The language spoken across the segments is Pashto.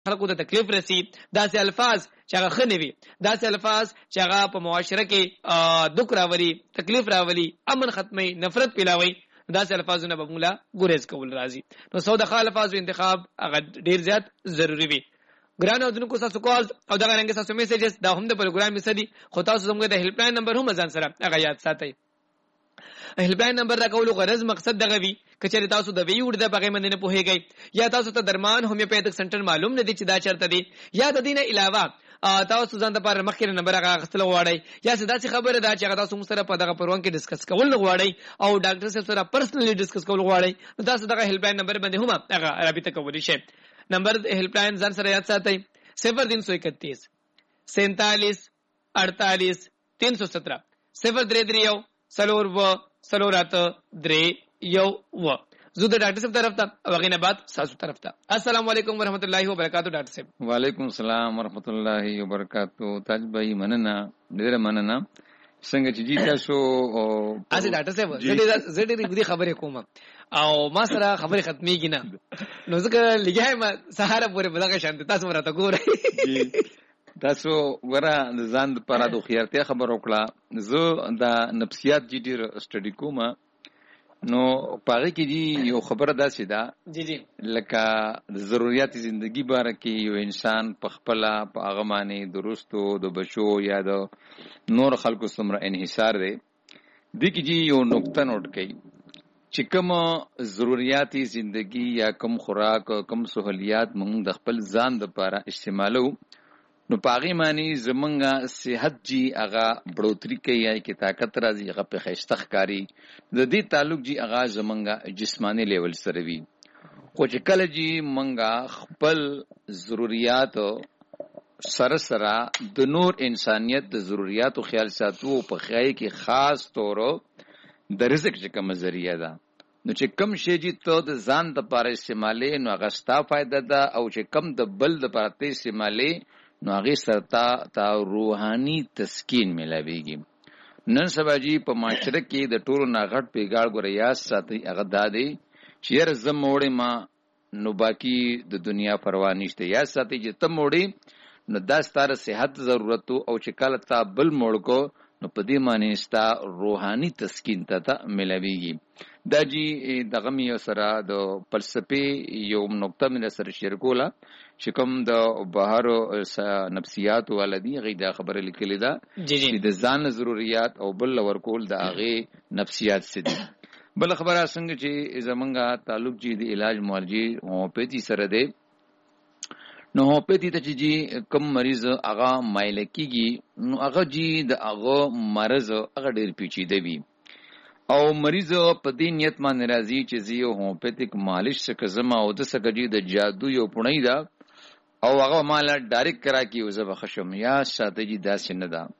خلکو ته تکلیف رسی، داسې الفاظ چې هغه ښه نه وي، داسې الفاظ چې هغه په معاشره کې دک راولي، تکلیف راولي، امن ختمي، نفرت پیلاوي، داسې الفاظونه به موږ له ګریز کول راځي. نو سو د ښه الفاظو انتخاب هغه ډیر زیات ضروری وي. ګران اوردونکو تاسو کال او دغه رنګ تاسو میسیجز دا هم د پروګرام مسدي، خو تاسو زموږ د هیلپ لاین نمبر هم ځان سره هغه یاد ساتئ. هیلپ لاین نمبر راکولو غرض مقصد دغه وی کچې تاسو د ویوډ د بغیر مند نه پوهیږئ یا تاسو ته درمان هومیوپیتک سنټر معلوم نه دي چې دا چرته دی، یا د دینه علاوه تاسو ځان د پر مخکې نمبر هغه غسل غواړئ، یا څه خبره ده چې تاسو موږ سره په دغه پروګرام کې ډیسکس کول غواړئ او ډاکټر صاحب سره پرسنلی ډیسکس کول غواړئ، نو تاسو دغه هیلپ لاین نمبر باندې هم هغه رابطه کولی شئ. نمبر هیلپ لاین ځان سره یاد ساتئ 0331 47 48 317 033 سلور و سلورات درې یو و. زه د ډاکټر صاحب طرف ته او هغه نه بعد تاسو طرف ته. السلام علیکم ورحمۃ اللہ وبرکاتہ. ډاکټر صاحب وعلیکم السلام ورحمۃ اللہ وبرکاتہ. تاج بھائی مننه، ډیر مننه. څنګه چې جی تاسو اسی ډاکټر صاحب زه ډېرې خبرې کوم او ما سره خبرې ختمېږي نه، نو ځکه لګیایم سهار پورې بدغه شانت تاسو مرته ګورئ. تاسو ورا د ځان لپاره د خیارتیا خبر وکړه. زه د نفسیات جی ډیر سټډي کوم، نو پاره کې دی یو خبره داسې ده جی لکه د ضرورت زندگی باره کې یو انسان په خپل په هغه باندې درستو د بچو یا د نور خلکو سره انحصار دی. د کې جی یو نقطه نوٹ کړئ چې کوم ضرورت زندگی یا کوم خوراک کوم سہولیات موږ د خپل ځان لپاره استعمالو، نو پاغي معنی زمونږه صحت جی هغه بڑوتری کوي یا کی طاقت راځي، هغه په خیسته ښکاری، د دې تعلق جی هغه زمونږه جسمانی لیول سره وي. خو چې کله جی مونږه خپل ضرورت سره سره د نور انسانیت د ضرورتو خیال ساتو په خای کې خاص طور د رزق چې کوم ذریعہ ده، نو چې کم شی جی ته د ځان د لپاره استعمالي نو هغه ستا فائدہ ده، او چې کم د بل د لپاره استعمالي نو هغه سره تا روحاني تسکین ملاويږي. نن سبا جی په معاشره کې د ټولو ناغټ پیګاړ ګریاس ساتي هغه دادي چې ير زم وړې ما نو باقی د دنیا پروا نشته، یا ساتي چې ته وړې نو دا ستاره صحت ضرورت او چې کله تا بل موړ کو نو په دې معنی ستا روحاني تسکین ته ملاويږي. دا جی دغه مې سره د فلسفي یو نقطه مې سره شیر کوله چې کوم د بهر نفسیات ولدي غي دا خبره لیکلې ده چې د ځان ضرورت او بل ورکول د هغه نفسیات سدي. بل خبره څنګه چې زمونږه تعلق جی د علاج معالجي هومیوپیتي سره دی، نو هومیوپیتي ته چې کوم مریض هغه مایل کیږي نو هغه جی د هغه مرز هغه ډیر پیچیده وي او مریض په دې نیت باندې راځي چې زه هومیوپیتیک مالش څخه زما او د سګجی د جادو یو پړی دا او هغه مال ډایرکټ کرا کی وزه بخښم یا ساتجی داسې نه ده.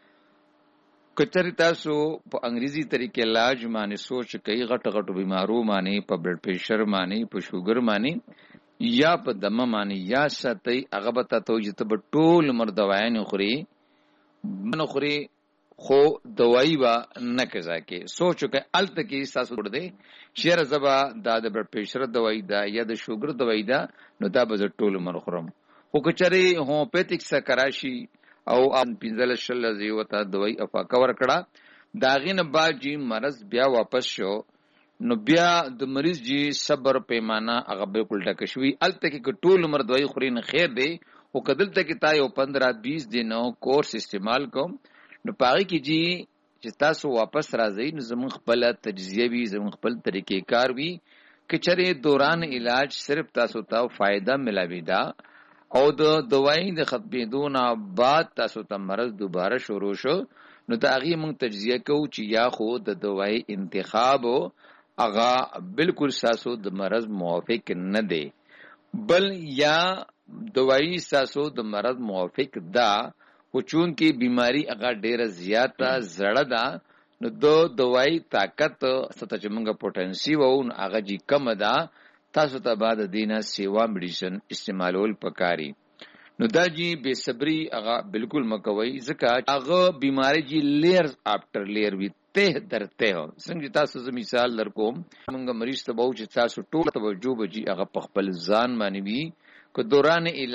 کچری تاسو په انګریزي طریقې علاج باندې سوچ کوي غټ غټ بیمارو باندې په بلډ پریشر باندې په شوګر باندې یا په دمه باندې یا ساتي هغه به تاسو چې په ټول عمر دوايان خوري منو خوري خو دوايي با نه کزا کې سوچو کې الت کې تاسو ور دي شیر زبا د بلډ پریشر دوايي دا یا د شوګر دوايي دا نو دا به ټول عمر خورم. خو کچري هومیوپیتیک سره کراشي او ان پینځل شل زیوته دوايي افاقه ور کړه داغین بعد جی مرض بیا واپس شو، نو بیا د مریض جی صبر پیمانه هغه بالکل ټکشوي الت کې ټول عمر دوايي خوري نه خیر دی. او کدل ته کې تا یو 15-20 دینو کورس استعمال کوم نو پاره کې جی چې تاسو واپس راځئ نو زمون خپل تجزیه وی زمون خپل طریقې کار وی کچره دوران علاج صرف تاسو ته فائدہ ملاوي دا او د دوايي د ختمېدو نه بعد تاسو ته مرض دوباره شروع شو نو دا هغه مونږ تجزیه کوو چې یا خو د دوايي انتخاب اغا بالکل تاسو د مرض موافق نه دی، بل یا دوايي تاسو د مرض موافق دا خو چون کې بیماری هغه ډیره زیاته زړه ده نو د دوايي طاقت ست چې موږ پوتنسي وو هغه جی کم ده، تاسو ته بعد دینه سیوا میډیسن استعمالول پکاري. نو دا جی بے صبری هغه بالکل مکوي ځکه هغه بیماری جی لیئرز افټر لیئر وی ته درته څنګه تاسو زه مثال درکوم موږ مریض ته وو چې تاسو ټول توجه بجی هغه په خپل ځان باندې وی کو دوران